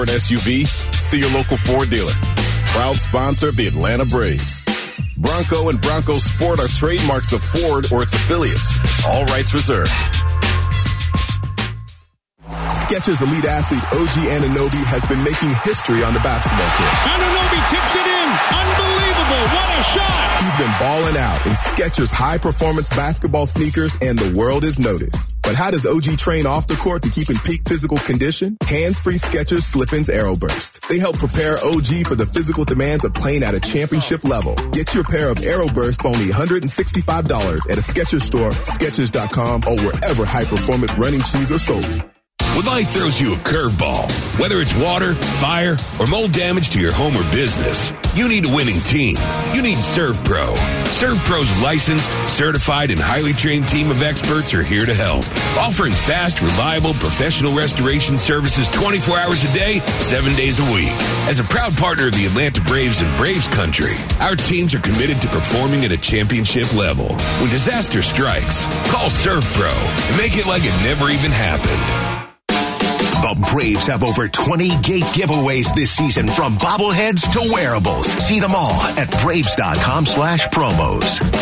SUV, see your local Ford dealer. Proud sponsor of the Atlanta Braves. Bronco and Bronco Sport are trademarks of Ford or its affiliates. All rights reserved. Skechers elite athlete OG Anunoby has been making history on the basketball court. Anunoby tips it in. Unbelievable. What a shot. He's been balling out in Skechers high-performance basketball sneakers, and the world has noticed. But how does OG train off the court to keep in peak physical condition? Hands-free Skechers Slip-ins Aeroburst. They help prepare OG for the physical demands of playing at a championship level. Get your pair of Aeroburst for only $165 at a Skechers store, Skechers.com, or wherever high-performance running shoes are sold. When life throws you a curveball, whether it's water, fire, or mold damage to your home or business, you need a winning team. You need ServPro. ServPro's licensed, certified, and highly trained team of experts are here to help, offering fast, reliable, professional restoration services 24 hours a day, 7 days a week. As a proud partner of the Atlanta Braves and Braves Country, our teams are committed to performing at a championship level. When disaster strikes, call ServPro and make it like it never even happened. The Braves have over 20 gate giveaways this season, from bobbleheads to wearables. See them all at Braves.com/promos.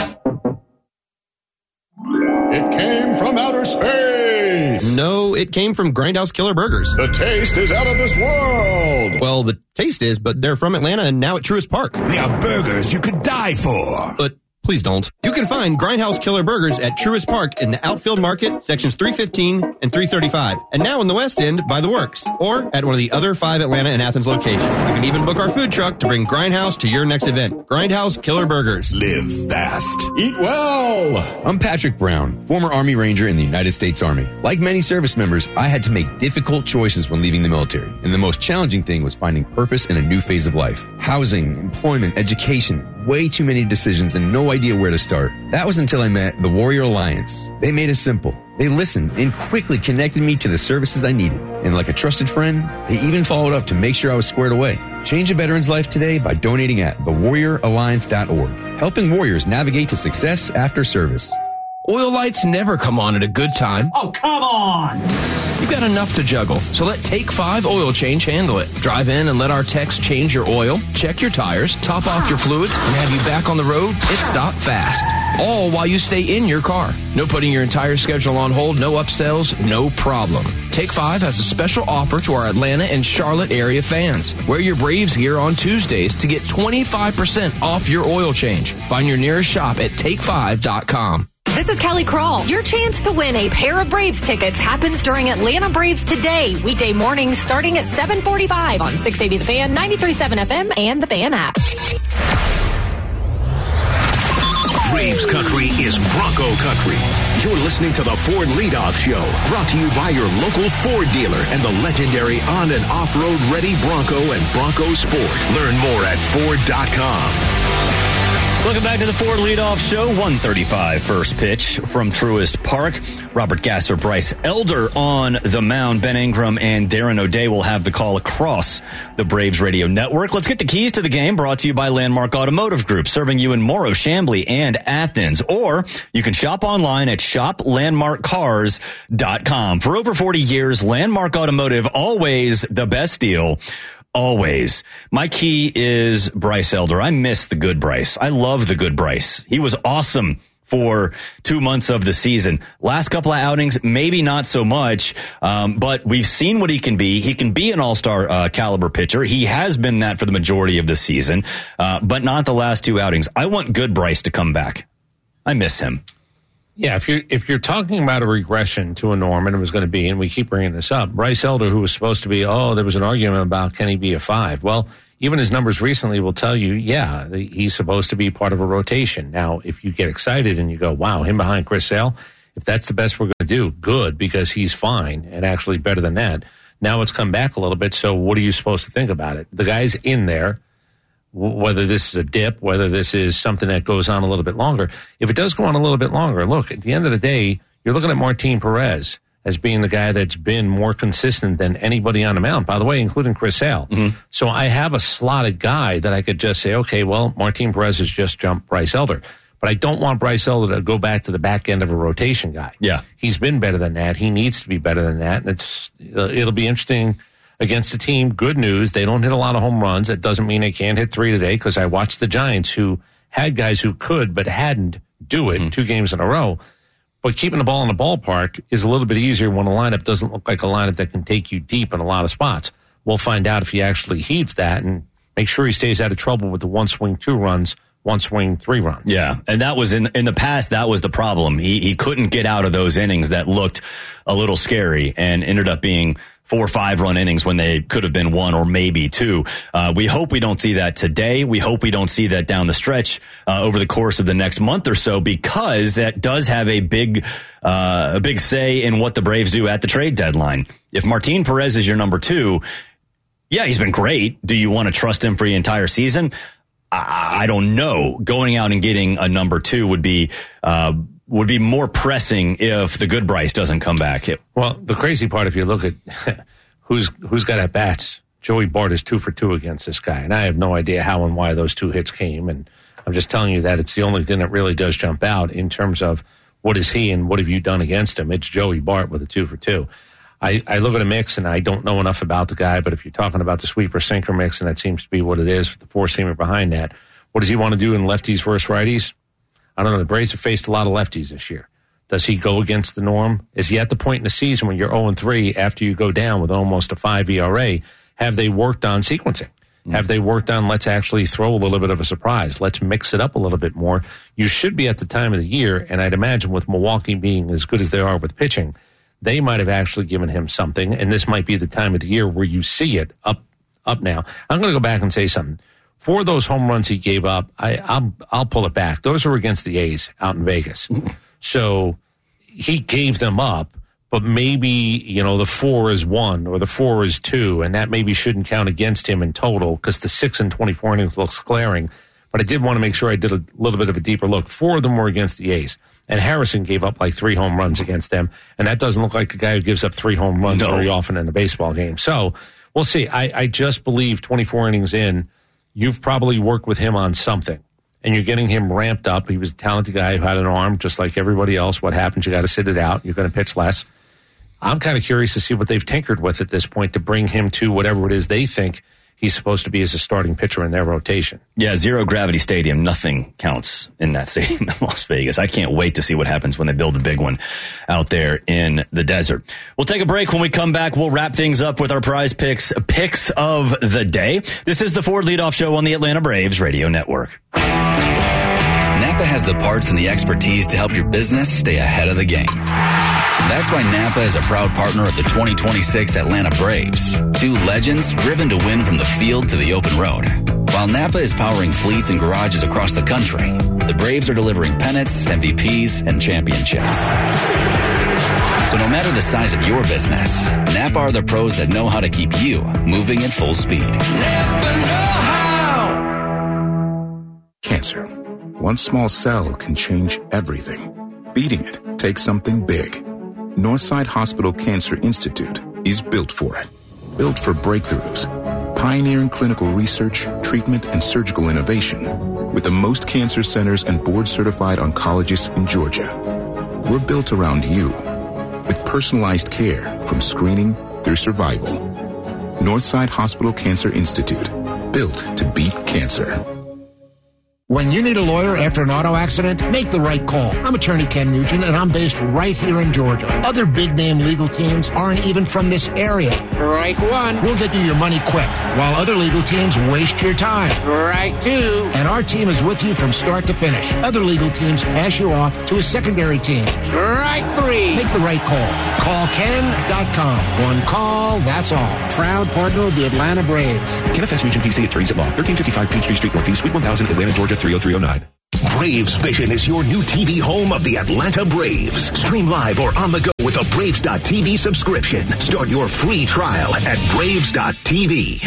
It came from outer space. No, it came from Grindhouse Killer Burgers. The taste is out of this world. Well, the taste is, but they're from Atlanta and now at Truist Park. They are burgers you could die for. But please don't. You can find Grindhouse Killer Burgers at Truist Park in the Outfield Market, sections 315 and 335. And now in the West End by the Works, or at one of the other 5 Atlanta and Athens locations. You can even book our food truck to bring Grindhouse to your next event. Grindhouse Killer Burgers. Live fast. Eat well. I'm Patrick Brown, former Army Ranger in the United States Army. Like many service members, I had to make difficult choices when leaving the military. And the most challenging thing was finding purpose in a new phase of life. Housing, employment, education. Way too many decisions and no idea where to start. That was until I met the Warrior Alliance. They made it simple. They listened and quickly connected me to the services I needed. And like a trusted friend, they even followed up to make sure I was squared away. Change a veteran's life today by donating at thewarrioralliance.org. Helping warriors navigate to success after service. Oil lights never come on at a good time. Oh, come on! You've got enough to juggle, so let Take 5 Oil Change handle it. Drive in and let our techs change your oil, check your tires, top off your fluids, and have you back on the road. It's stop fast. All while you stay in your car. No putting your entire schedule on hold, no upsells, no problem. Take 5 has a special offer to our Atlanta and Charlotte area fans. Wear your Braves gear on Tuesdays to get 25% off your oil change. Find your nearest shop at take5.com. This is Kelly Crawl. Your chance to win a pair of Braves tickets happens during Atlanta Braves Today, weekday mornings starting at 7:45 on 680 The Fan, 93.7 FM, and the Fan app. Braves Country is Bronco Country. You're listening to the Ford Leadoff Show, brought to you by your local Ford dealer and the legendary on- and off-road ready Bronco and Bronco Sport. Learn more at Ford.com. Welcome back to the Ford Leadoff Show. 1:35 first pitch from Truist Park. Robert Gasser, Bryce Elder on the mound. Ben Ingram and Darren O'Day will have the call across the Braves radio network. Let's get the keys to the game, brought to you by Landmark Automotive Group, serving you in Morrow, Chamblee, and Athens. Or you can shop online at shoplandmarkcars.com. For over 40 years, Landmark Automotive, always the best deal. Always. My key is Bryce Elder. I miss the good Bryce. I love the good Bryce. He was awesome for 2 months of the season. Last couple of outings, maybe not so much, but we've seen what he can be. He can be an all-star caliber pitcher. He has been that for the majority of the season, but not the last 2 outings. I want good Bryce to come back. I miss him. Yeah, if you're talking about a regression to a norm, and it was going to be, and we keep bringing this up, Bryce Elder, who was supposed to be, there was an argument about can he be a 5? Well, even his numbers recently will tell you, yeah, he's supposed to be part of a rotation. Now, if you get excited and you go, wow, him behind Chris Sale, if that's the best we're going to do, good, because he's fine and actually better than that. Now it's come back a little bit, so what are you supposed to think about it? The guy's in there. Whether this is a dip, whether this is something that goes on a little bit longer. If it does go on a little bit longer, look, at the end of the day, you're looking at Martin Perez as being the guy that's been more consistent than anybody on the mound, by the way, including Chris Sale. Mm-hmm. So I have a slotted guy that I could just say, okay, well, Martin Perez has just jumped Bryce Elder. But I don't want Bryce Elder to go back to the back end of a rotation guy. Yeah. He's been better than that. He needs to be better than that. And it'll be interesting against a team. Good news. They don't hit a lot of home runs. That doesn't mean they can't hit 3 today, because I watched the Giants, who had guys who could but hadn't, do it 2 games in a row. But keeping the ball in the ballpark is a little bit easier when a lineup doesn't look like a lineup that can take you deep in a lot of spots. We'll find out if he actually heeds that and make sure he stays out of trouble with the 1 swing 2 runs, 1 swing 3 runs. Yeah, and that was in the past, that was the problem. He couldn't get out of those innings that looked a little scary and ended up being 4 or 5 run innings when they could have been 1 or maybe 2. We hope we don't see that today. We hope we don't see that down the stretch over the course of the next month or so, because that does have a big say in what the Braves do at the trade deadline. If Martin Perez is your number 2, yeah, he's been great. Do you want to trust him for the entire season? I don't know. Going out and getting a number 2 would be more pressing if the good Bryce doesn't come back. Well, the crazy part, if you look at who's got at bats, Joey Bart is 2 for 2 against this guy, and I have no idea how and why those 2 hits came. And I'm just telling you that it's the only thing that really does jump out in terms of what is he and what have you done against him. It's Joey Bart with a 2 for 2. I look at a mix, and I don't know enough about the guy, but if you're talking about the sweeper sinker mix, and that seems to be what it is with the 4-seamer behind that, what does he want to do in lefties versus righties? I don't know. The Braves have faced a lot of lefties this year. Does he go against the norm? Is he at the point in the season when you're 0-3 after you go down with almost a 5 ERA? Have they worked on sequencing? Have they worked on, let's actually throw a little bit of a surprise? Let's mix it up a little bit more. You should be at the time of the year, and I'd imagine with Milwaukee being as good as they are with pitching, they might have actually given him something, and this might be the time of the year where you see it up now. I'm going to go back and say something. For those home runs he gave up, I'll pull it back. Those are against the A's out in Vegas. So he gave them up, but maybe, the 4 is 1 or the 4 is 2, and that maybe shouldn't count against him in total, because the 6 and 24 innings looks glaring. But I did want to make sure I did a little bit of a deeper look. 4 of them were against the A's. And Harrison gave up like 3 home runs against them. And that doesn't look like a guy who gives up 3 home runs very often in a baseball game. So we'll see. I just believe 24 innings in, you've probably worked with him on something. And you're getting him ramped up. He was a talented guy who had an arm just like everybody else. What happens? You got to sit it out. You're going to pitch less. I'm kind of curious to see what they've tinkered with at this point to bring him to whatever it is they think he's supposed to be as a starting pitcher in their rotation. Yeah, Zero Gravity Stadium. Nothing counts in that stadium in Las Vegas. I can't wait to see what happens when they build a big one out there in the desert. We'll take a break. When we come back, we'll wrap things up with our prize picks of the day. This is the Ford Leadoff Show on the Atlanta Braves Radio Network. Napa has the parts and the expertise to help your business stay ahead of the game. That's why Napa is a proud partner of the 2026 Atlanta Braves. 2 legends driven to win from the field to the open road. While Napa is powering fleets and garages across the country, the Braves are delivering pennants, MVPs, and championships. So no matter the size of your business, Napa are the pros that know how to keep you moving at full speed. Napa know how! Cancer. One small cell can change everything. Beating it takes something big. Northside Hospital Cancer Institute is built for it. Built for breakthroughs, pioneering clinical research, treatment, and surgical innovation with the most cancer centers and board-certified oncologists in Georgia. We're built around you with personalized care from screening through survival. Northside Hospital Cancer Institute, built to beat cancer. When you need a lawyer after an auto accident, make the right call. I'm attorney Ken Nugent, and I'm based right here in Georgia. Other big-name legal teams aren't even from this area. Strike 1. We'll get you your money quick, while other legal teams waste your time. Strike 2. And our team is with you from start to finish. Other legal teams pass you off to a secondary team. Strike 3. Make the right call. Call Ken.com. One call, that's all. Proud partner of the Atlanta Braves. Kenneth S. Nugent, PC, Attorneys at Law, 1355 Peachtree Street Northeast, Suite 1000, Atlanta, Georgia, 30309. Braves Vision is your new TV home of the Atlanta Braves. Stream live or on the go with a Braves.tv subscription. Start your free trial at Braves.tv.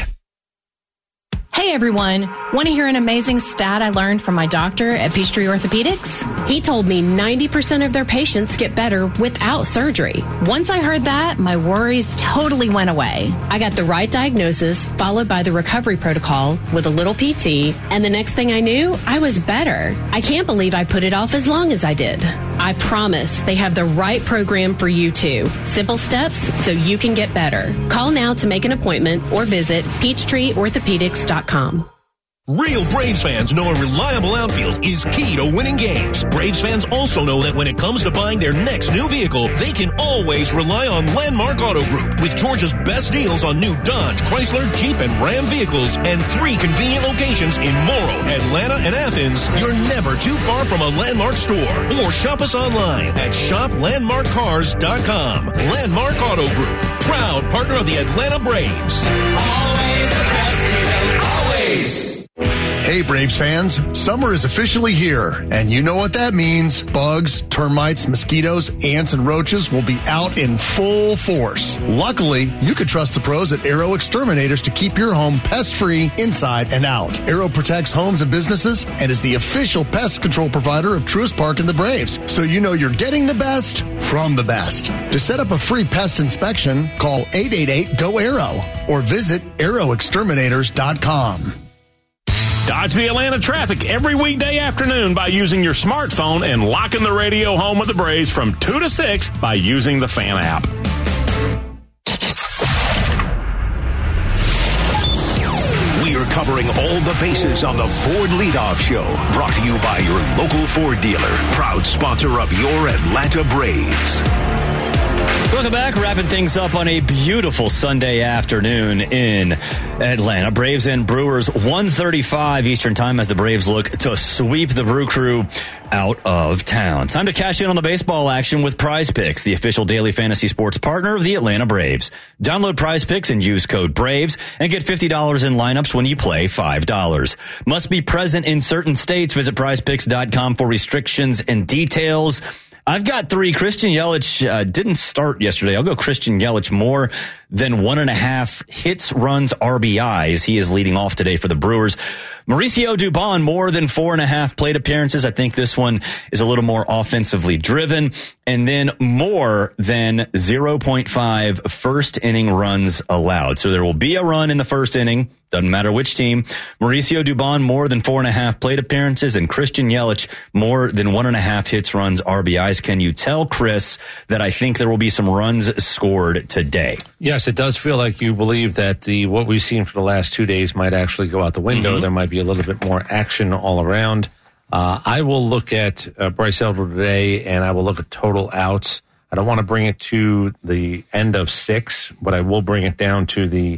Hey everyone, want to hear an amazing stat I learned from my doctor at Peachtree Orthopedics? He told me 90% of their patients get better without surgery. Once I heard that, my worries totally went away. I got the right diagnosis, followed by the recovery protocol with a little PT, and the next thing I knew, I was better. I can't believe I put it off as long as I did. I promise they have the right program for you too. Simple steps so you can get better. Call now to make an appointment or visit PeachtreeOrthopedics.com. Real Braves fans know a reliable outfield is key to winning games. Braves fans also know that when it comes to buying their next new vehicle, they can always rely on Landmark Auto Group. With Georgia's best deals on new Dodge, Chrysler, Jeep, and Ram vehicles, and 3 convenient locations in Morrow, Atlanta, and Athens, you're never too far from a Landmark store. Or shop us online at shoplandmarkcars.com. Landmark Auto Group, proud partner of the Atlanta Braves. Always the best deal, always. Hey Braves fans, summer is officially here, and you know what that means. Bugs, termites, mosquitoes, ants, and roaches will be out in full force. Luckily, you can trust the pros at Arrow Exterminators to keep your home pest-free inside and out. Arrow protects homes and businesses and is the official pest control provider of Truist Park and the Braves, so you know you're getting the best from the best. To set up a free pest inspection, call 888-GO-ARROW or visit arrowexterminators.com. Dodge the Atlanta traffic every weekday afternoon by using your smartphone and locking the radio home of the Braves from 2 to 6 by using the Fan app. We are covering all the bases on the Ford Leadoff Show. Brought to you by your local Ford dealer. Proud sponsor of your Atlanta Braves. Welcome back. Wrapping things up on a beautiful Sunday afternoon in Atlanta. Braves and Brewers, 1:35 Eastern Time as the Braves look to sweep the Brew Crew out of town. Time to cash in on the baseball action with Prize Picks, the official daily fantasy sports partner of the Atlanta Braves. Download Prize Picks and use code BRAVES and get $50 in lineups when you play $5. Must be present in certain states. Visit prizepicks.com for restrictions and details. I've got 3. Christian Yelich didn't start yesterday. I'll go Christian Yelich more than 1.5 hits, runs, RBIs. He is leading off today for the Brewers. Mauricio Dubon, more than 4.5 plate appearances. I think this one is a little more offensively driven. And then more than 0.5 first inning runs allowed. So there will be a run in the first inning. Doesn't matter which team. Mauricio Dubon, more than 4.5 plate appearances, and Christian Yelich, more than 1.5 hits, runs, RBIs. Can you tell, Chris, that I think there will be some runs scored today? Yes, it does feel like you believe that what we've seen for the last 2 days might actually go out the window. There might be a little bit more action all around. I will look at Bryce Elder today, and I will look at total outs. I don't want to bring it to the end of 6, but I will bring it down to the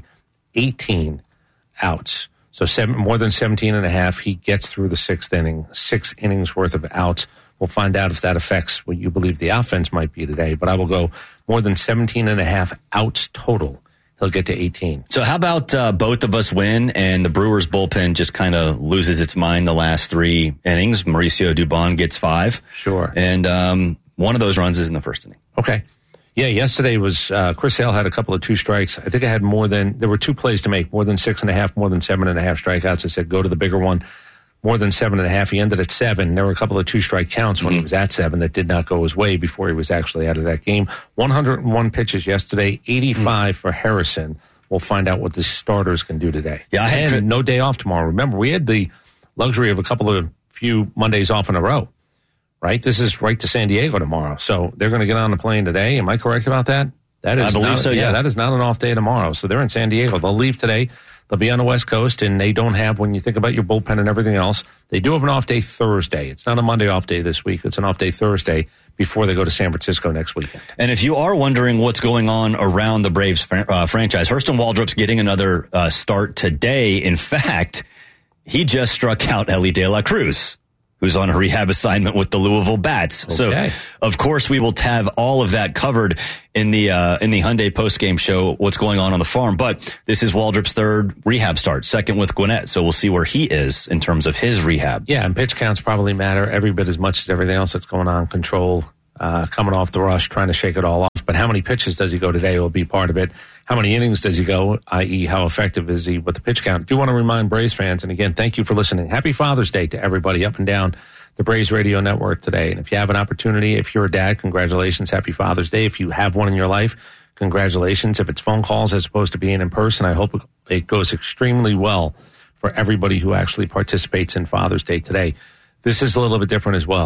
18 outs. So more than 17.5. He gets through the 6th inning, 6 innings worth of outs. We'll find out if that affects what you believe the offense might be today. But I will go more than 17.5 outs total. He'll get to 18. So how about both of us win and the Brewers bullpen just kind of loses its mind the last 3 innings? Mauricio Dubon gets 5. Sure. And one of those runs is in the first inning. Okay. Yeah, yesterday was Chris Hale had a couple of 2 strikes. I think I had there were 2 plays to make, more than 6.5, more than 7.5 strikeouts. I said, go to the bigger one, more than 7.5. He ended at 7. There were a couple of 2-strike counts when he was at 7 that did not go his way before he was actually out of that game. 101 pitches yesterday, 85 for Harrison. We'll find out what the starters can do today. Yeah, and no day off tomorrow. Remember, we had the luxury of a few Mondays off in a row. Right? This is right to San Diego tomorrow. So they're going to get on the plane today. Am I correct about that? I believe so, yeah. That is not an off day tomorrow. So they're in San Diego. They'll leave today. They'll be on the West Coast, and they don't have, when you think about your bullpen and everything else, they do have an off day Thursday. It's not a Monday off day this week. It's an off day Thursday before they go to San Francisco next weekend. And if you are wondering what's going on around the Braves franchise, Hurston Waldrop's getting another start today. In fact, he just struck out Elly De La Cruz, who's on a rehab assignment with the Louisville Bats. Okay. So, of course, we will have all of that covered in the Hyundai postgame show, what's going on the farm. But this is Waldrop's 3rd rehab start, 2nd with Gwinnett. So we'll see where he is in terms of his rehab. Yeah, and pitch counts probably matter every bit as much as everything else that's going on. Control, coming off the rush, trying to shake it all off. But how many pitches does he go today will be part of it. How many innings does he go, i.e. how effective is he with the pitch count? I do want to remind Braves fans, and again, thank you for listening. Happy Father's Day to everybody up and down the Braves Radio Network today. And if you have an opportunity, if you're a dad, congratulations. Happy Father's Day. If you have one in your life, congratulations. If it's phone calls as opposed to being in person, I hope it goes extremely well for everybody who actually participates in Father's Day today. This is a little bit different as well.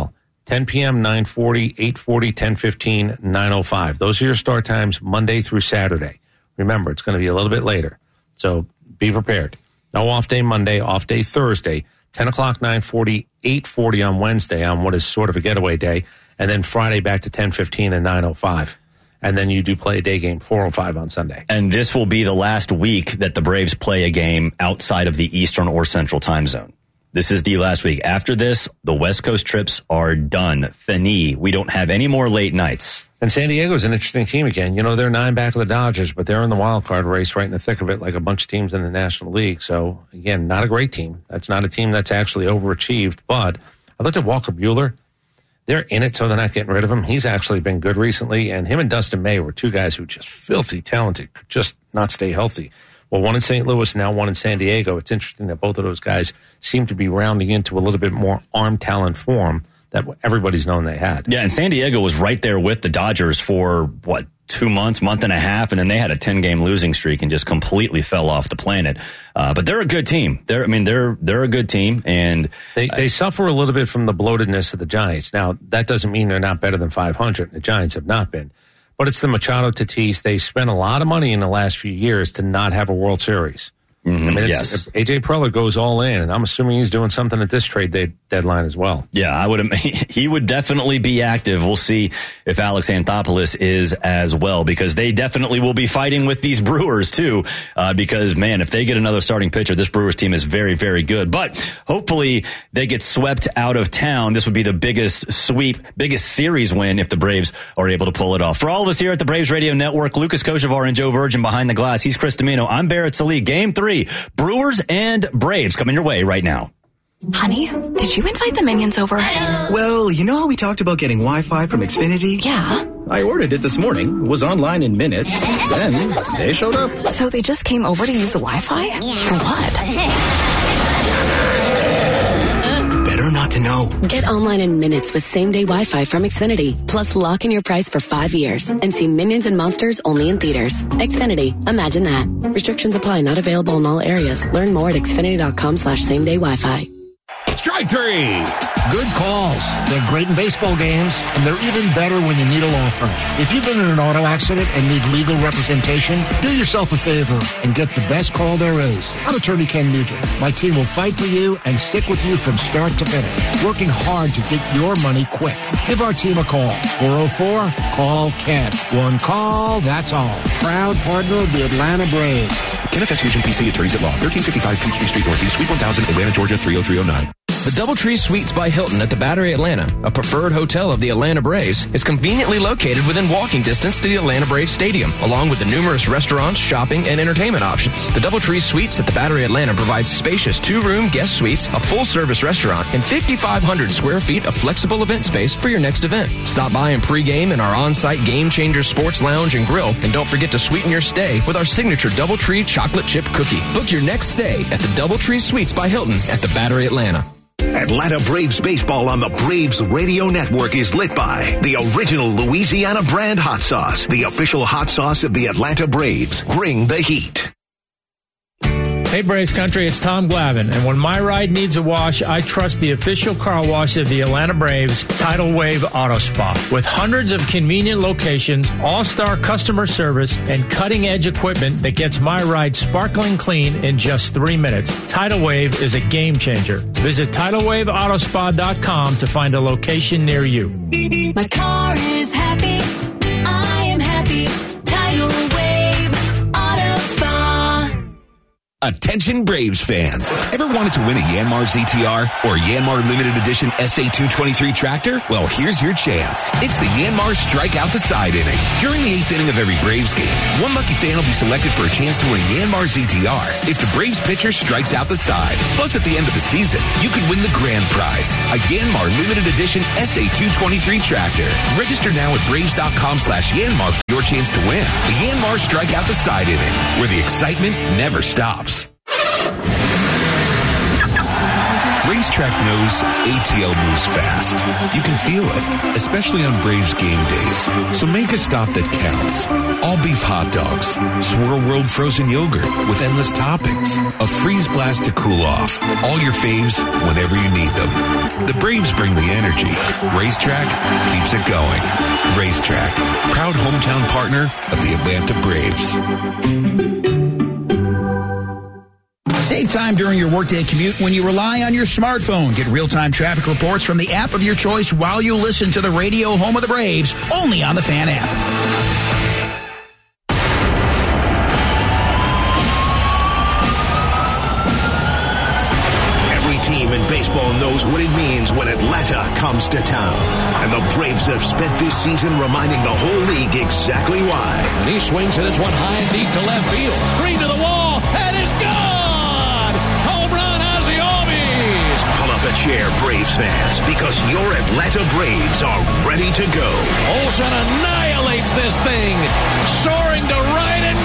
10 p.m., 9:40, 8:40, 10:15, 9:05. Those are your start times Monday through Saturday. Remember, it's going to be a little bit later, so be prepared. No off day Monday, off day Thursday, 10 o'clock, 9:40, 8:40 on Wednesday on what is sort of a getaway day, and then Friday back to 10:15 and 9:05. And then you do play a day game, 4:05 on Sunday. And this will be the last week that the Braves play a game outside of the Eastern or Central time zone. This is the last week. After this, the West Coast trips are done. Fini. We don't have any more late nights. And San Diego's an interesting team again. You know, they're 9 back of the Dodgers, but they're in the wild card race right in the thick of it like a bunch of teams in the National League. So, again, not a great team. That's not a team that's actually overachieved. But I looked at Walker Buehler. They're in it, so they're not getting rid of him. He's actually been good recently, and him and Dustin May were two guys who just filthy talented, could just not stay healthy. Well, one in St. Louis, now one in San Diego. It's interesting that both of those guys seem to be rounding into a little bit more arm talent form that everybody's known they had. Yeah, and San Diego was right there with the Dodgers for, 2 months, month and a half, and then they had a 10-game losing streak and just completely fell off the planet. But they're a good team. They're a good team, and they suffer a little bit from the bloatedness of the Giants. Now, that doesn't mean they're not better than 500. The Giants have not been. But it's the Machado Tatis. They spent a lot of money in the last few years to not have a World Series. Mm-hmm. I mean, yes. AJ Preller goes all in, and I'm assuming he's doing something at this trade deadline as well. Yeah, he would definitely be active. We'll see if Alex Anthopoulos is as well, because they definitely will be fighting with these Brewers too. Because man, if they get another starting pitcher, this Brewers team is very, very good. But hopefully they get swept out of town. This would be the biggest series win if the Braves are able to pull it off. For all of us here at the Braves Radio Network, Lucas Kochevar and Joe Virgin behind the glass. He's Chris Domino. I'm Barrett Salih. Game 3. Brewers and Braves coming your way right now. Honey, did you invite the minions over? Well, you know how we talked about getting Wi-Fi from Xfinity? Yeah. I ordered it this morning, was online in minutes, then they showed up. So they just came over to use the Wi-Fi? For what? Better not to know. Get online in minutes with same-day Wi-Fi from Xfinity. Plus, lock in your price for 5 years and see Minions and Monsters only in theaters. Xfinity. Imagine that. Restrictions apply. Not available in all areas. Learn more at xfinity.com/same-day Wi-Fi. Strike 3. Good calls. They're great in baseball games, and they're even better when you need a law firm. If you've been in an auto accident and need legal representation, do yourself a favor and get the best call there is. I'm attorney Ken Nugent. My team will fight for you and stick with you from start to finish, working hard to get your money quick. Give our team a call. 404-CALL-KEN. One call, that's all. Proud partner of the Atlanta Braves. KenFS Fusion PC Attorneys at Law, 1355 Peachtree Street Northeast, Suite 1000, Atlanta, Georgia, 30309. The DoubleTree Suites by Hilton at the Battery Atlanta, a preferred hotel of the Atlanta Braves, is conveniently located within walking distance to the Atlanta Braves Stadium, along with the numerous restaurants, shopping, and entertainment options. The DoubleTree Suites at the Battery Atlanta provides spacious 2-room guest suites, a full-service restaurant, and 5,500 square feet of flexible event space for your next event. Stop by and pregame in our on-site Game Changer Sports Lounge and Grill, and don't forget to sweeten your stay with our signature DoubleTree chocolate chip cookie. Book your next stay at the DoubleTree Suites by Hilton at the Battery Atlanta. Atlanta Braves baseball on the Braves Radio Network is lit by the original Louisiana brand hot sauce, the official hot sauce of the Atlanta Braves. Bring the heat. Hey Braves Country, it's Tom Glavine, and when my ride needs a wash, I trust the official car wash of the Atlanta Braves, Tidal Wave Auto Spa. With hundreds of convenient locations, all-star customer service, and cutting-edge equipment that gets my ride sparkling clean in just 3 minutes, Tidal Wave is a game changer. Visit TidalWaveAutospa.com to find a location near you. My car is happy. I am happy. Tidal Wave Auto Spa. Attention Braves fans. Ever wanted to win a Yanmar ZTR or Yanmar Limited Edition SA223 tractor? Well, here's your chance. It's the Yanmar Strike Out the Side inning. During the 8th inning of every Braves game, one lucky fan will be selected for a chance to win a Yanmar ZTR if the Braves pitcher strikes out the side. Plus, at the end of the season, you could win the grand prize, a Yanmar Limited Edition SA223 tractor. Register now at Braves.com/Yanmar for your chance to win. The Yanmar Strike Out the Side inning, where the excitement never stops. Racetrack knows ATL moves fast. You can feel it, especially on Braves game days. So make a stop that counts. All beef hot dogs, Swirl World frozen yogurt with endless toppings, a freeze blast to cool off. All your faves whenever you need them. The Braves bring the energy. Racetrack keeps it going. Racetrack, proud hometown partner of the Atlanta Braves. Save time during your workday commute when you rely on your smartphone. Get real-time traffic reports from the app of your choice while you listen to the radio home of the Braves, only on the Fan app. Every team in baseball knows what it means when Atlanta comes to town. And the Braves have spent this season reminding the whole league exactly why. He swings and it's one high and deep to left field. Green to the wall, and it's gone! Pull up a chair, Braves fans, because your Atlanta Braves are ready to go. Olsen annihilates this thing, soaring to right and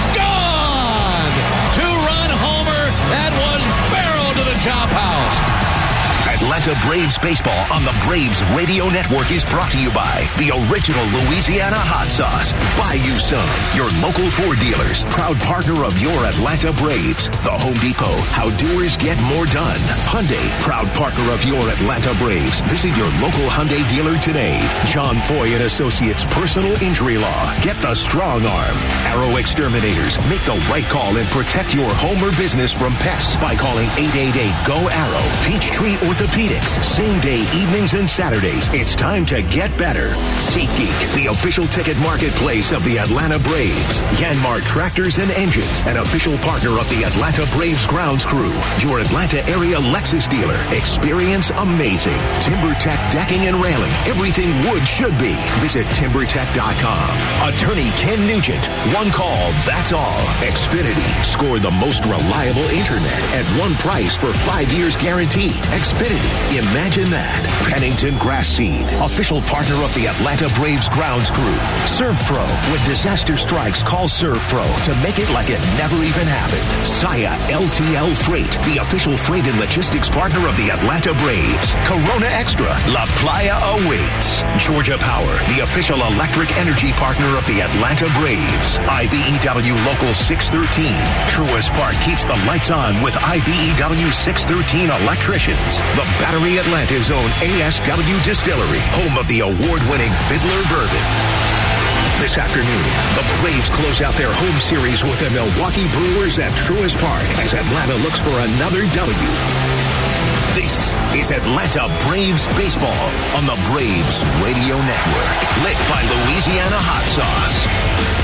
gone. 2-run homer that was barreled to the chop house. Atlanta Braves baseball on the Braves Radio Network is brought to you by the original Louisiana hot sauce. Bayou Sun, your local Ford dealers, proud partner of your Atlanta Braves. The Home Depot, how doers get more done. Hyundai, proud partner of your Atlanta Braves. Visit your local Hyundai dealer today. John Foy and Associates Personal Injury Law. Get the strong arm. Arrow Exterminators, make the right call and protect your home or business from pests by calling 888-GO-ARROW. Peachtree Orthopedics, same day evenings and Saturdays. It's time to get better. SeatGeek, the official ticket marketplace of the Atlanta Braves. Yanmar Tractors and Engines, an official partner of the Atlanta Braves grounds crew. Your Atlanta area Lexus dealer. Experience amazing. TimberTech decking and railing. Everything wood should be. Visit TimberTech.com. Attorney Ken Nugent. One call, that's all. Xfinity. Score the most reliable internet at one price for 5 years guaranteed. Xfinity. Imagine that. Pennington Grass Seed, official partner of the Atlanta Braves grounds crew. ServPro. When disaster strikes, call ServPro to make it like it never even happened. Saya LTL Freight, the official freight and logistics partner of the Atlanta Braves. Corona Extra. La Playa awaits. Georgia Power, the official electric energy partner of the Atlanta Braves. IBEW Local 613. Truist Park keeps the lights on with IBEW 613 electricians. The Battery Atlanta's own ASW Distillery, home of the award-winning Fiddler Bourbon. This afternoon, the Braves close out their home series with the Milwaukee Brewers at Truist Park as Atlanta looks for another W. This is Atlanta Braves baseball on the Braves Radio Network, lit by Louisiana Hot Sauce.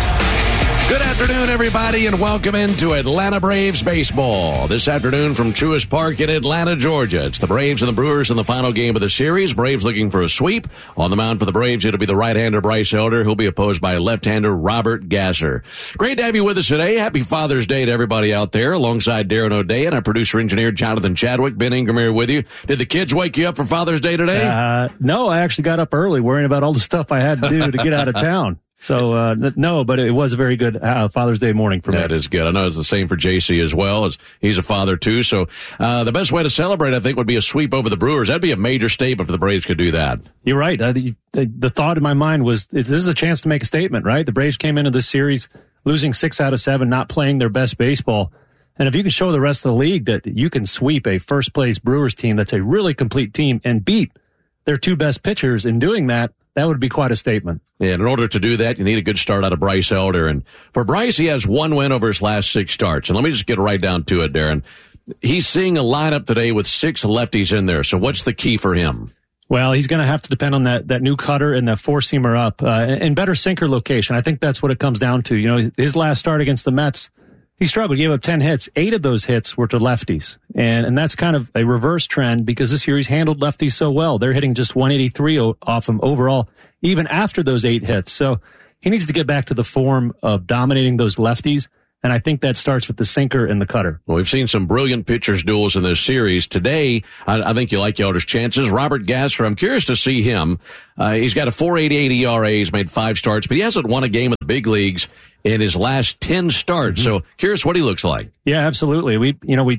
Good afternoon, everybody, and welcome into Atlanta Braves baseball. This afternoon from Truist Park in Atlanta, Georgia. It's the Braves and the Brewers in the final game of the series. Braves looking for a sweep. On the mound for the Braves, it'll be the right-hander Bryce Elder. He'll be opposed by left-hander Robert Gasser. Great to have you with us today. Happy Father's Day to everybody out there. Alongside Darren O'Day and our producer-engineer Jonathan Chadwick. Ben Ingram here with you. Did the kids wake you up for Father's Day today? No, I actually got up early worrying about all the stuff I had to do to get out of town. So, no, but it was a very good Father's Day morning for me. That is good. I know it's the same for JC as well, as he's a father too. So, the best way to celebrate, I think, would be a sweep over the Brewers. That'd be a major statement if the Braves could do that. You're right. The thought in my mind was, this is a chance to make a statement, right? The Braves came into this series losing 6 out of 7, not playing their best baseball. And if you can show the rest of the league that you can sweep a first-place Brewers team that's a really complete team and beat their 2 best pitchers in doing that, that would be quite a statement. Yeah, and in order to do that, you need a good start out of Bryce Elder. And for Bryce, he has 1 win over his last 6 starts. And let me just get right down to it, Darren. He's seeing a lineup today with 6 lefties in there. So what's the key for him? Well, he's going to have to depend on that new cutter and that 4-seamer up, and better sinker location. I think that's what it comes down to. You know, his last start against the Mets, he struggled. He gave up 10 hits. 8 of those hits were to lefties. And that's kind of a reverse trend because this year he's handled lefties so well. They're hitting just 183 off him overall, even after those 8 hits. So he needs to get back to the form of dominating those lefties. And I think that starts with the sinker and the cutter. Well, we've seen some brilliant pitchers duels in this series. Today, I think you like Elder's chances. Robert Gasser, I'm curious to see him. He's got a 4.88 ERA. He's made 5 starts, but he hasn't won a game in the big leagues in his last 10 starts. So curious what he looks like. Yeah, absolutely. The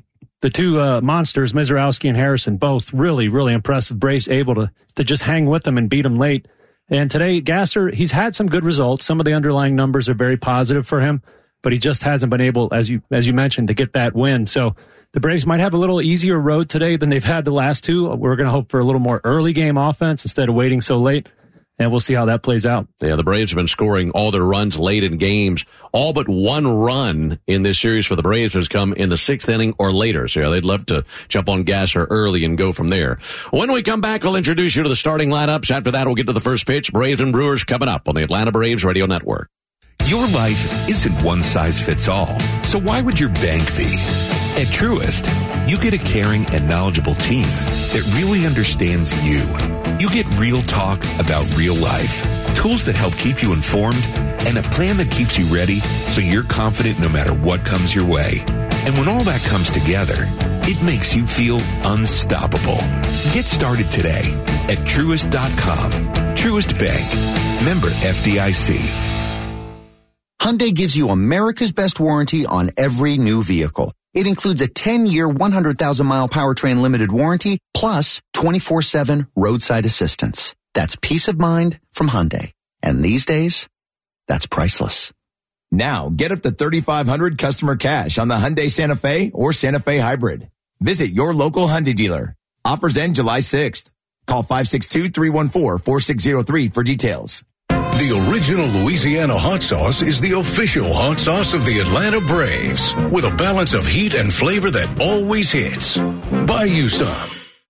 the two monsters, Mizorowski and Harrison, both really, really impressive. Braves able to just hang with them and beat them late. And today, Gasser, he's had some good results. Some of the underlying numbers are very positive for him, but he just hasn't been able, as you mentioned, to get that win. So the Braves might have a little easier road today than they've had the last two. We're going to hope for a little more early game offense instead of waiting so late. And we'll see how that plays out. Yeah, the Braves have been scoring all their runs late in games. All but one run in this series for the Braves has come in the 6th inning or later. So yeah, they'd love to jump on Gasser early and go from there. When we come back, I'll introduce you to the starting lineups. After that, we'll get to the first pitch. Braves and Brewers coming up on the Atlanta Braves Radio Network. Your life isn't one size fits all. So why would your bank be? At Truist, you get a caring and knowledgeable team that really understands you. You get real talk about real life, tools that help keep you informed, and a plan that keeps you ready so you're confident no matter what comes your way. And when all that comes together, it makes you feel unstoppable. Get started today at Truist.com. Truist Bank. Member FDIC. Hyundai gives you America's best warranty on every new vehicle. It includes a 10-year, 100,000-mile powertrain limited warranty, plus 24/7 roadside assistance. That's peace of mind from Hyundai. And these days, that's priceless. Now, get up to $3,500 customer cash on the Hyundai Santa Fe or Santa Fe Hybrid. Visit your local Hyundai dealer. Offers end July 6th. Call 562-314-4603 for details. The original Louisiana hot sauce is the official hot sauce of the Atlanta Braves, with a balance of heat and flavor that always hits. Buy you some.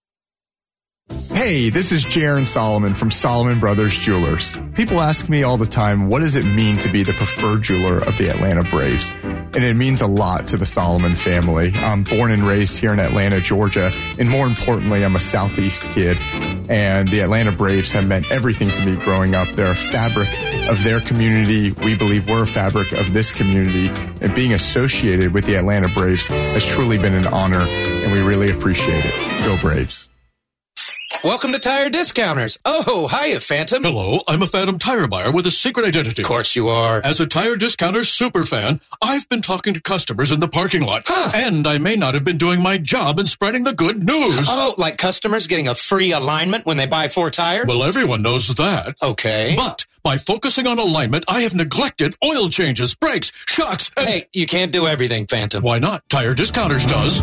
Hey, this is Jaron Solomon from Solomon Brothers Jewelers. People ask me all the time, what does it mean to be the preferred jeweler of the Atlanta Braves? And it means a lot to the Solomon family. I'm born and raised here in Atlanta, Georgia, and more importantly, I'm a Southeast kid. And the Atlanta Braves have meant everything to me growing up. They're a fabric of their community. We believe we're a fabric of this community. And being associated with the Atlanta Braves has truly been an honor, and we really appreciate it. Go Braves. Welcome to Tire Discounters. Oh, hiya, Phantom. Hello, I'm a Phantom tire buyer with a secret identity. Of course you are. As a Tire Discounters superfan, I've been talking to customers in the parking lot. And I may not have been doing my job in spreading the good news. Oh, like customers getting a free alignment when they buy 4 tires? Well, everyone knows that. Okay. But by focusing on alignment, I have neglected oil changes, brakes, shocks, and... Hey, you can't do everything, Phantom. Why not? Tire Discounters does.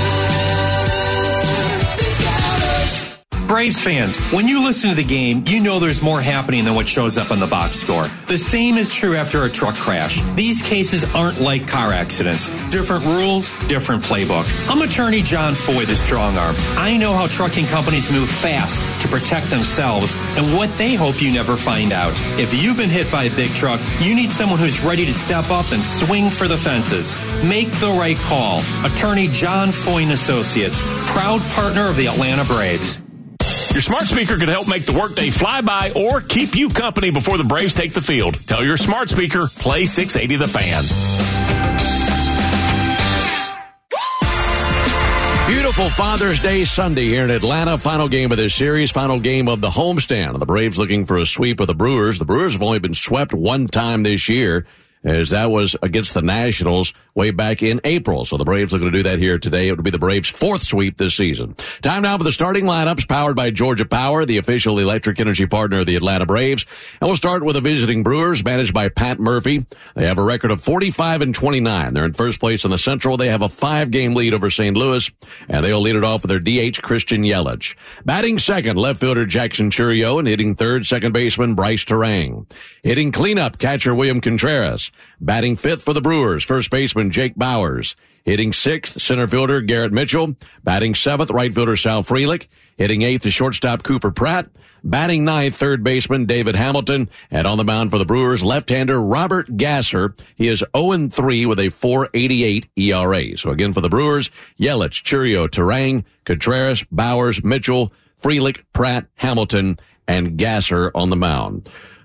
Braves fans, when you listen to the game, you know there's more happening than what shows up on the box score. The same is true after a truck crash. These cases aren't like car accidents. Different rules, different playbook. I'm attorney John Foy, the strong arm. I know how trucking companies move fast to protect themselves and what they hope you never find out. If you've been hit by a big truck, you need someone who's ready to step up and swing for the fences. Make the right call. Attorney John Foy and Associates, proud partner of the Atlanta Braves. Your smart speaker could help make the workday fly by or keep you company before the Braves take the field. Tell your smart speaker, play 680 The Fan. Beautiful Father's Day Sunday here in Atlanta. Final game of this series, final game of the homestand. The Braves looking for a sweep of the Brewers. The Brewers have only been swept one time this year, as that was against the Nationals way back in April. So the Braves looking to do that here today. It would be the Braves' 4th sweep this season. Time now for the starting lineups, powered by Georgia Power, the official electric energy partner of the Atlanta Braves. And we'll start with the visiting Brewers, managed by Pat Murphy. They have a record of 45-29. They're in first place in the Central. They have a 5-game lead over St. Louis, and they'll lead it off with their DH, Christian Yelich. Batting second, left fielder Jackson Chourio, and hitting third, second baseman Bryce Terang. Hitting cleanup, catcher William Contreras. Batting fifth for the Brewers, first baseman Jake Bowers. Hitting sixth, center fielder Garrett Mitchell. Batting seventh, right fielder Sal Frelick. Hitting eighth, the shortstop Cooper Pratt. Batting ninth, third baseman David Hamilton. And on the mound for the Brewers, left-hander Robert Gasser. He is 0-3 with a 4.88 ERA. So again for the Brewers, Yelich, Chourio, Terang, Contreras, Bowers, Mitchell, Frelick, Pratt, Hamilton, and Gasser on the mound.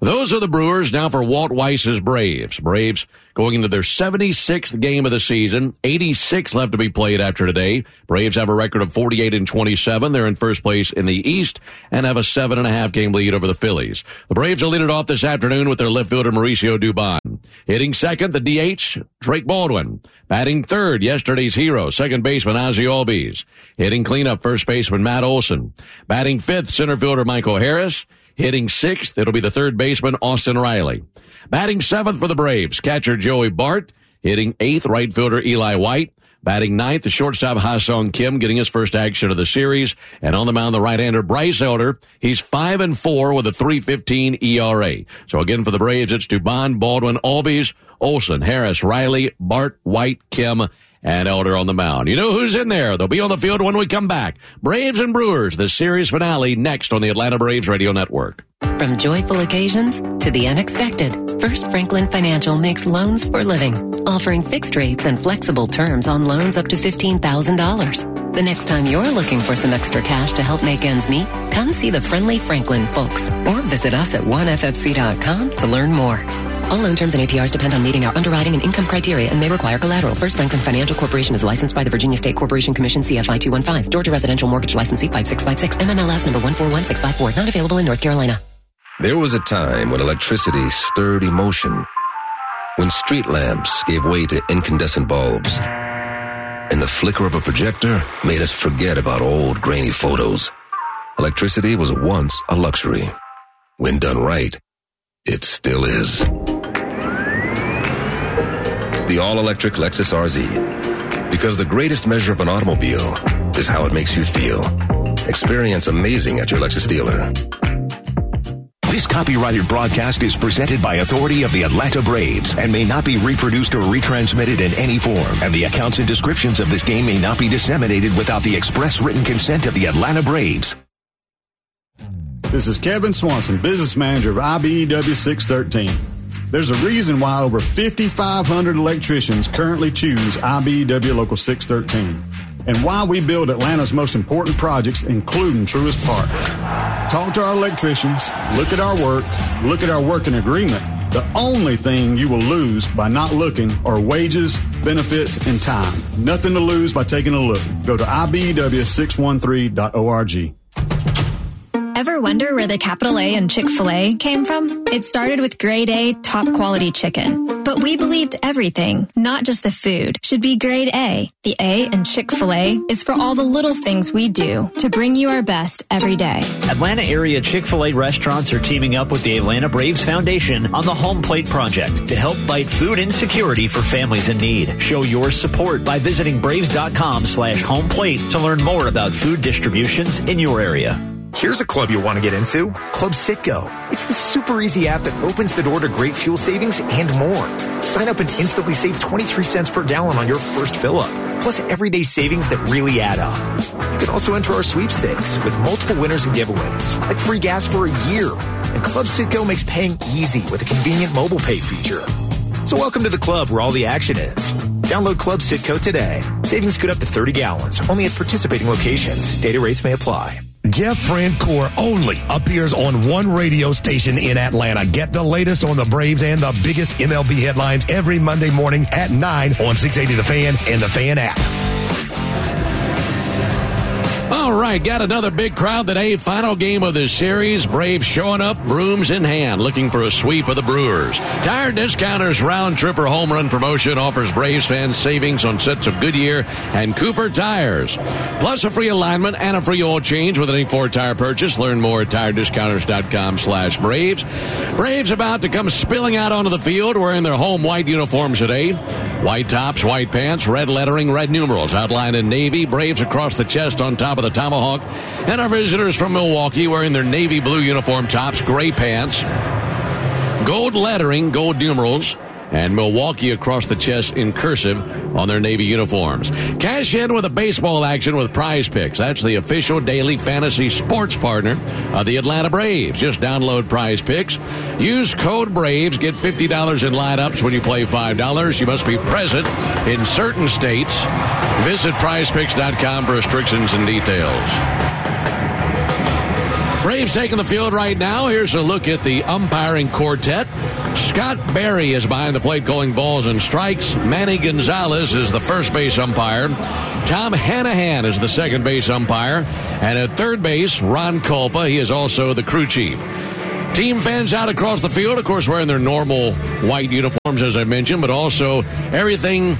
Those are the Brewers. Now for Walt Weiss's Braves. Braves going into their 76th game of the season. 86 left to be played after today. Braves have a record of 48-27. They're in first place in the East and have a 7.5 game lead over the Phillies. The Braves will lead it off this afternoon with their left fielder Mauricio Dubon. Hitting second, the DH, Drake Baldwin. Batting third, yesterday's hero, second baseman Ozzie Albies. Hitting cleanup, first baseman Matt Olson. Batting fifth, center fielder Michael Harris. Hitting sixth, it'll be the third baseman, Austin Riley. Batting seventh for the Braves, catcher Joey Bart. Hitting eighth, right fielder Eli White. Batting ninth, the shortstop Ha-Sung Kim, getting his first action of the series. And on the mound, the right-hander Bryce Elder. He's 5-4 with a 3.15 ERA. So again, for the Braves, it's Dubon, Baldwin, Albies, Olson, Harris, Riley, Bart, White, Kim, and Elder on the mound. You know who's in there. They'll be on the field when we come back. Braves and Brewers, the series finale next on the Atlanta Braves Radio Network. From joyful occasions to the unexpected, First Franklin Financial makes loans for living, offering fixed rates and flexible terms on loans up to $15,000. The next time you're looking for some extra cash to help make ends meet, come see the friendly Franklin folks or visit us at oneffc.com to learn more. All loan terms and APRs depend on meeting our underwriting and income criteria and may require collateral. First Franklin Financial Corporation is licensed by the Virginia State Corporation Commission, CFI 215. Georgia Residential Mortgage Licensee 5656, MMLS number 141654. Not available in North Carolina. There was a time when electricity stirred emotion, when street lamps gave way to incandescent bulbs, and the flicker of a projector made us forget about old grainy photos. Electricity was once a luxury. When done right, it still is. The all-electric Lexus RZ. Because the greatest measure of an automobile is how it makes you feel. Experience amazing at your Lexus dealer. This copyrighted broadcast is presented by authority of the Atlanta Braves and may not be reproduced or retransmitted in any form. And the accounts and descriptions of this game may not be disseminated without the express written consent of the Atlanta Braves. This is Kevin Swanson, business manager of IBEW 613. There's a reason why over 5,500 electricians currently choose IBEW Local 613, and why we build Atlanta's most important projects, including Truist Park. Talk to our electricians, look at our working agreement. The only thing you will lose by not looking are wages, benefits, and time. Nothing to lose by taking a look. Go to IBEW613.org. Ever wonder where the capital A in Chick-fil-A came from? It started with grade A, top quality chicken. But we believed everything, not just the food, should be grade A. The A in Chick-fil-A is for all the little things we do to bring you our best every day. Atlanta area Chick-fil-A restaurants are teaming up with the Atlanta Braves Foundation on the Home Plate Project to help fight food insecurity for families in need. Show your support by visiting braves.com/homeplate to learn more about food distributions in your area. Here's a club you'll want to get into, Club Citgo. It's the super easy app that opens the door to great fuel savings and more. Sign up and instantly save 23 cents per gallon on your first fill-up, plus everyday savings that really add up. You can also enter our sweepstakes with multiple winners and giveaways, like free gas for a year. And Club Citgo makes paying easy with a convenient mobile pay feature. So welcome to the club where all the action is. Download Club Citgo today. Savings good up to 30 gallons, only at participating locations. Data rates may apply. Jeff Francoeur only appears on one radio station in Atlanta. Get the latest on the Braves and the biggest MLB headlines every Monday morning at 9 on 680 The Fan and the Fan app. All right, got another big crowd today. Final game of this series. Braves showing up, brooms in hand, looking for a sweep of the Brewers. Tire Discounters Round Tripper Home Run Promotion offers Braves fans savings on sets of Goodyear and Cooper tires, plus a free alignment and a free oil change with any Ford tire purchase. Learn more at tirediscounters.com/Braves. Braves about to come spilling out onto the field wearing their home white uniforms today. White tops, white pants, red lettering, red numerals outlined in navy. Braves across the chest on top of the tomahawk. And our visitors from Milwaukee wearing their navy blue uniform tops, gray pants, gold lettering, gold numerals, and Milwaukee across the chest in cursive on their navy uniforms. Cash in with a baseball action with Prize Picks. That's the official daily fantasy sports partner of the Atlanta Braves. Just download Prize Picks. Use code BRAVES. Get $50 in lineups when you play $5. You must be present in certain states. Visit prizepicks.com for restrictions and details. Braves taking the field right now. Here's a look at the umpiring quartet. Scott Berry is behind the plate calling balls and strikes. Manny Gonzalez is the first base umpire. Tom Hanahan is the second base umpire. And at third base, Ron Culpa. He is also the crew chief. Team fans out across the field, of course, wearing their normal white uniforms, as I mentioned, but also everything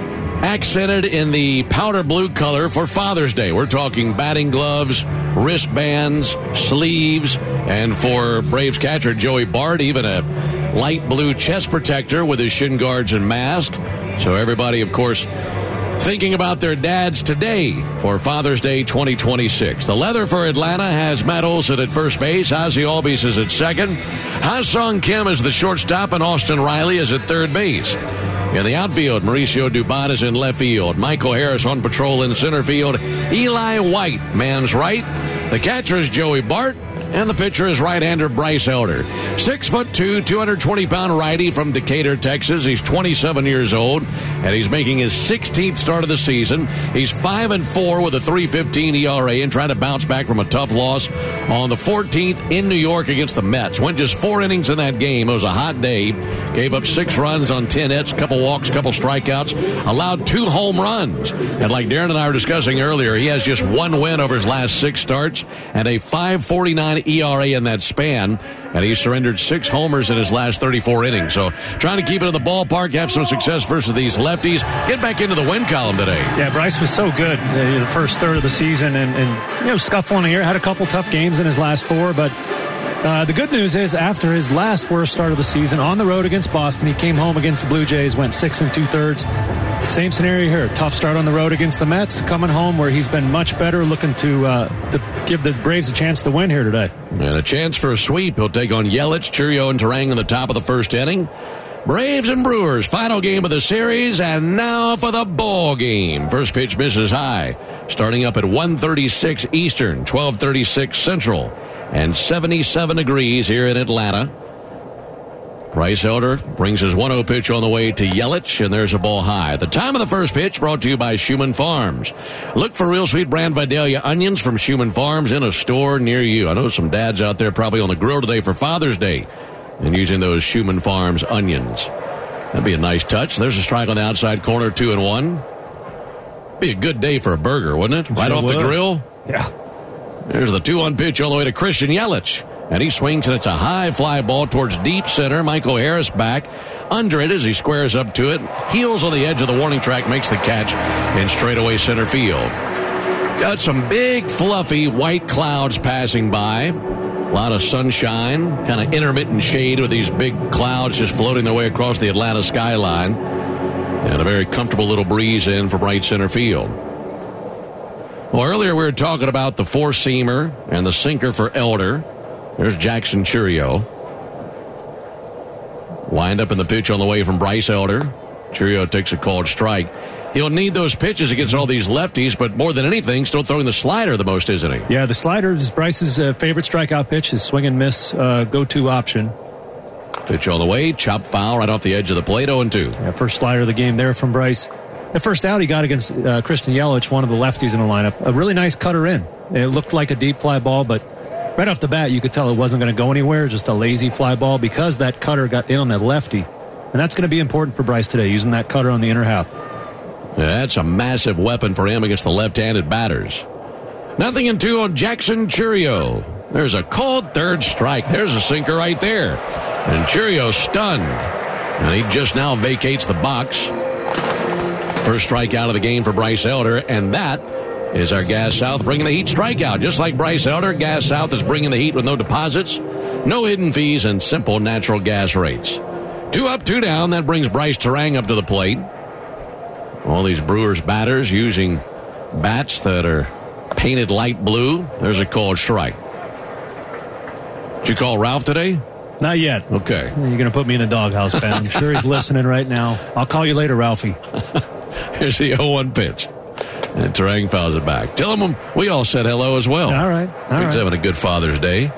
accented in the powder blue color for Father's Day. We're talking batting gloves, wristbands, sleeves, and for Braves catcher Joey Bart, even a light blue chest protector with his shin guards and mask. So everybody, of course, thinking about their dads today for Father's Day 2026. The leather for Atlanta has Matt Olson at first base. Ozzie Albies is at second. Ha-Sung Kim is the shortstop, and Austin Riley is at third base. In the outfield, Mauricio Dubon is in left field. Michael Harris on patrol in center field. Eli White, man's right. The catcher is Joey Bart. And the pitcher is right-hander Bryce Elder. 6'2", 220-pound righty from Decatur, Texas. He's 27 years old, and he's making his 16th start of the season. He's 5-4 with a 3.15 ERA and trying to bounce back from a tough loss on the 14th in New York against the Mets. Went just 4 innings in that game. It was a hot day. Gave up 6 runs on 10 hits, couple walks, couple strikeouts. Allowed 2 home runs. And like Darren and I were discussing earlier, he has just 1 win over his last 6 starts and a 5.49 ERA in that span, and he surrendered 6 homers in his last 34 innings. So trying to keep it in the ballpark, have some success versus these lefties, get back into the win column today. Yeah, Bryce was so good the first third of the season, and scuffling here, had a couple tough games in his last 4, but the good news is after his last worst start of the season on the road against Boston, he came home against the Blue Jays, went 6 2/3. Same scenario here. Tough start on the road against the Mets. Coming home where he's been much better, looking to give the Braves a chance to win here today. And a chance for a sweep. He'll take on Yelich, Churio, and Turang in the top of the first inning. Braves and Brewers, final game of the series, and now for the ball game. First pitch misses high, starting up at 1:36 Eastern, 12:36 Central, and 77 degrees here in Atlanta. Bryce Elder brings his 1-0 pitch on the way to Yelich, and there's a ball high. The time of the first pitch brought to you by Schumann Farms. Look for Real Sweet brand Vidalia onions from Schumann Farms in a store near you. I know some dads out there probably on the grill today for Father's Day and using those Schumann Farms onions. That'd be a nice touch. There's a strike on the outside corner, 2-1. Be a good day for a burger, wouldn't it? Right off the grill? Yeah. There's the 2-1 pitch all the way to Christian Yelich. And he swings, and it's a high fly ball towards deep center. Michael Harris back under it as he squares up to it. Heels on the edge of the warning track, makes the catch in straightaway center field. Got some big, fluffy white clouds passing by. A lot of sunshine, kind of intermittent shade with these big clouds just floating their way across the Atlanta skyline. And a very comfortable little breeze in for right center field. Well, earlier we were talking about the 4-seamer and the sinker for Elder. There's Jackson Churio. Wind up in the pitch on the way from Bryce Elder. Churio takes a called strike. He'll need those pitches against all these lefties, but more than anything, still throwing the slider the most, isn't he? Yeah, the slider is Bryce's favorite strikeout pitch, his swing and miss go-to option. Pitch on the way, chop foul right off the edge of the plate, 0-2. Yeah, first slider of the game there from Bryce. The first out he got against Christian Yelich, one of the lefties in the lineup. A really nice cutter in. It looked like a deep fly ball, but right off the bat, you could tell it wasn't going to go anywhere, just a lazy fly ball because that cutter got in on that lefty. And that's going to be important for Bryce today, using that cutter on the inner half. Yeah, that's a massive weapon for him against the left-handed batters. 0-2 on Jackson Churio. There's a called third strike. There's a sinker right there. And Churio stunned. And he just now vacates the box. First strikeout of the game for Bryce Elder, and that is our Gas South bringing the Heat strikeout. Just like Bryce Elder, Gas South is bringing the Heat with no deposits, no hidden fees, and simple natural gas rates. 2 up, 2 down. That brings Bryce Turang up to the plate. All these Brewers batters using bats that are painted light blue. There's a called strike. Did you call Ralph today? Not yet. Okay. You're going to put me in a doghouse, Ben. I'm sure he's listening right now. I'll call you later, Ralphie. Here's the 0-1 pitch. And Turang fouls it back. Tell him we all said hello as well. All right. He's having a good Father's Day.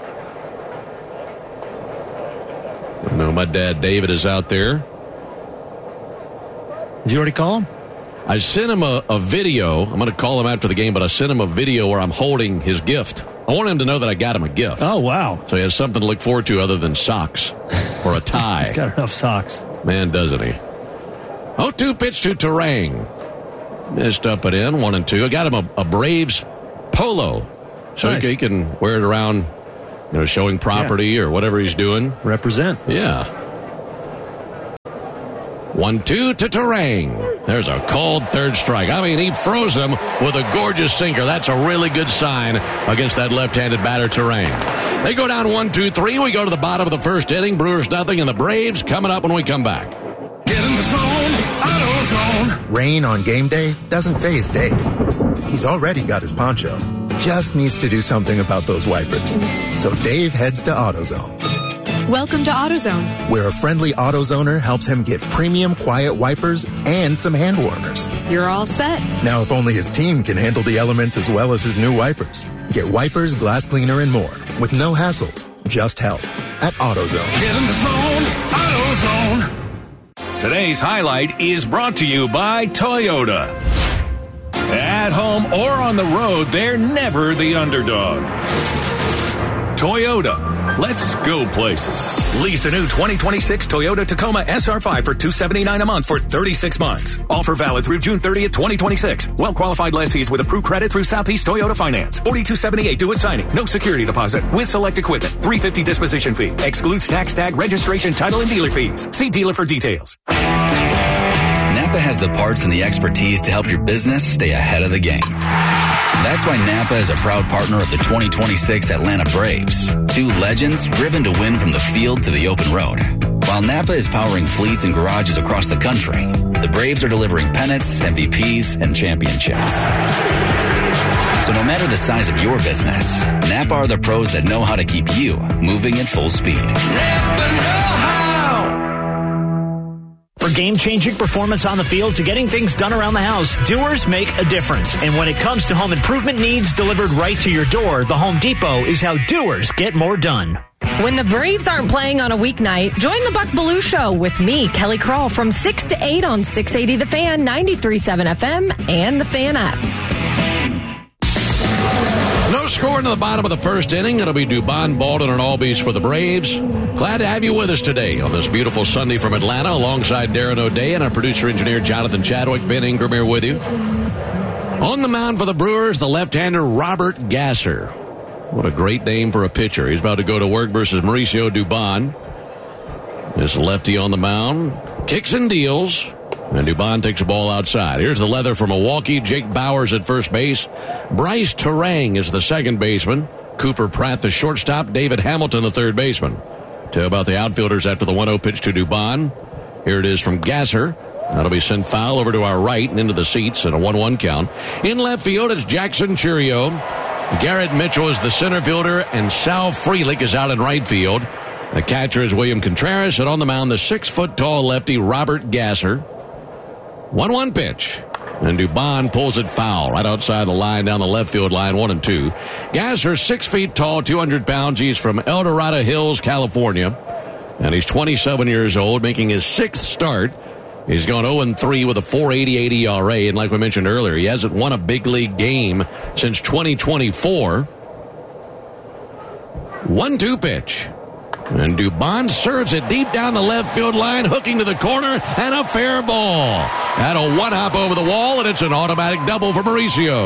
I know my dad, David, is out there. Did you already call him? I sent him a video. I'm going to call him after the game, but I sent him a video where I'm holding his gift. I want him to know that I got him a gift. Oh, wow. So he has something to look forward to other than socks or a tie. He's got enough socks. Man, doesn't he? 0-2 pitch to Terang. Missed up and in, 1-2. I got him a Braves polo. So nice. he can wear it around, showing property or whatever he's doing. Represent. Yeah. 1-2 to Terang. There's a cold third strike. I mean, he froze him with a gorgeous sinker. That's a really good sign against that left-handed batter, Terang. They go down 1-2-3. We go to the bottom of the first inning. Brewers nothing, and the Braves coming up when we come back. Get in the zone, AutoZone. Rain on game day doesn't faze Dave. He's already got his poncho. Just needs to do something about those wipers. So Dave heads to AutoZone. Welcome to AutoZone, where a friendly AutoZoner helps him get premium quiet wipers and some hand warmers. You're all set. Now, if only his team can handle the elements as well as his new wipers. Get wipers, glass cleaner, and more with no hassles, just help at AutoZone. Get in the zone, AutoZone. Today's highlight is brought to you by Toyota. At home or on the road, they're never the underdog. Toyota. Let's go places. Lease a new 2026 Toyota Tacoma SR5 for $279 a month for 36 months. Offer valid through June 30th, 2026. Well-qualified lessees with approved credit through Southeast Toyota Finance. $42.78 due at signing. No security deposit. With select equipment. $350 disposition fee. Excludes tax, tag, registration, title, and dealer fees. See dealer for details. Napa has the parts and the expertise to help your business stay ahead of the game. That's why Napa is a proud partner of the 2026 Atlanta Braves. Two legends driven to win from the field to the open road. While Napa is powering fleets and garages across the country, the Braves are delivering pennants, MVPs, and championships. So no matter the size of your business, Napa are the pros that know how to keep you moving at full speed. Napa know-how. For game-changing performance on the field to getting things done around the house, Doers make a difference. And when it comes to home improvement needs delivered right to your door, the Home Depot is how Doers get more done. When the Braves aren't playing on a weeknight, join the Buck Belue Show with me, Kelly Krall, from 6 to 8 on 680 The Fan, 93.7 FM, and the Fan app. No score into the bottom of the first inning. It'll be Dubon, Baldwin, and Albies for the Braves. Glad to have you with us today on this beautiful Sunday from Atlanta, alongside Darren O'Day and our producer-engineer Jonathan Chadwick. Ben Ingram here with you. On the mound for the Brewers, the left-hander Robert Gasser. What a great name for a pitcher. He's about to go to work versus Mauricio Dubon. This lefty on the mound. Kicks and deals. And Dubon takes a ball outside. Here's the leather for Milwaukee. Jake Bowers at first base. Bryce Terang is the second baseman. Cooper Pratt, the shortstop. David Hamilton, the third baseman. To about the outfielders after the 1-0 pitch to Dubon. Here it is from Gasser. That'll be sent foul over to our right and into the seats in a 1-1 count. In left field, it's Jackson Churio. Garrett Mitchell is the center fielder, and Sal Frelick is out in right field. The catcher is William Contreras, and on the mound, the 6-foot-tall lefty Robert Gasser. 1-1 pitch. And Dubon pulls it foul right outside the line down the left field line, 1-2. Gasser, 6 feet tall, 200 pounds. He's from El Dorado Hills, California. And he's 27 years old, making his 6th start. He's gone 0-3 with a 4.88 ERA. And like we mentioned earlier, he hasn't won a big league game since 2024. 1-2 pitch. And Dubon serves it deep down the left field line, hooking to the corner, and a fair ball. And a one-hop over the wall, and it's an automatic double for Mauricio.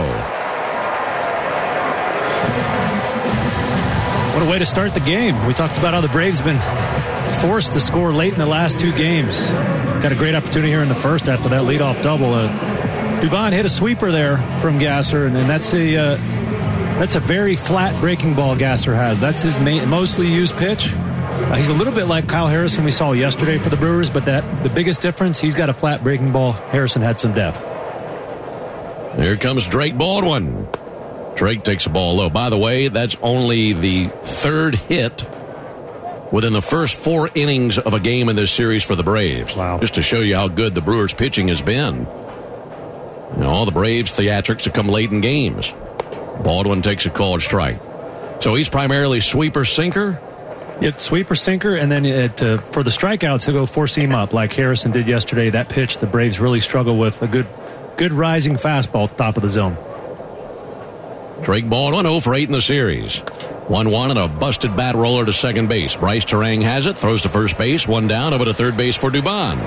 What a way to start the game. We talked about how the Braves have been forced to score late in the last two games. Got a great opportunity here in the first after that leadoff double. Dubon hit a sweeper there from Gasser, and that's a very flat breaking ball Gasser has. That's his mostly used pitch. He's a little bit like Kyle Harrison we saw yesterday for the Brewers, but the biggest difference, he's got a flat breaking ball. Harrison had some depth. Here comes Drake Baldwin. Drake takes the ball low. By the way, that's only the third hit within the first 4 innings of a game in this series for the Braves. Wow. Just to show you how good the Brewers' pitching has been. All the Braves' theatrics have come late in games. Baldwin takes a called strike. So he's primarily sweeper-sinker? Yeah, sweeper-sinker, and then for the strikeouts, he'll go four-seam up like Harrison did yesterday. That pitch the Braves really struggle with. A good rising fastball at the top of the zone. Drake Baldwin 0 for 8 in the series. 1-1 and a busted bat roller to second base. Bryce Terang has it, throws to first base, 1 down, over to third base for Dubon.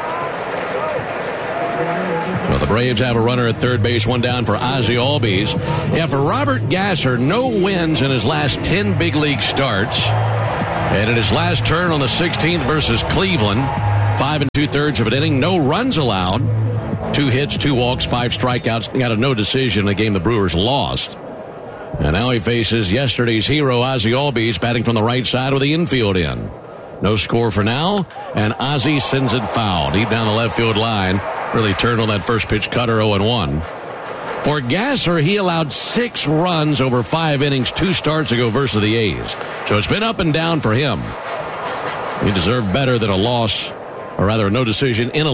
Well, the Braves have a runner at third base, 1 down for Ozzie Albies. Yeah, for Robert Gasser, no wins in his last 10 big league starts. And in his last turn on the 16th versus Cleveland, 5 2/3 of an inning, no runs allowed. 2 hits, 2 walks, 5 strikeouts. Got a no decision in a game the Brewers lost. And now he faces yesterday's hero, Ozzie Albies, batting from the right side with the infield in. No score for now, and Ozzie sends it foul deep down the left field line. Really turned on that first pitch cutter, 0-1. For Gasser, he allowed 6 runs over 5 innings 2 starts ago versus the A's. So it's been up and down for him. He deserved better than a loss, or rather a no decision in a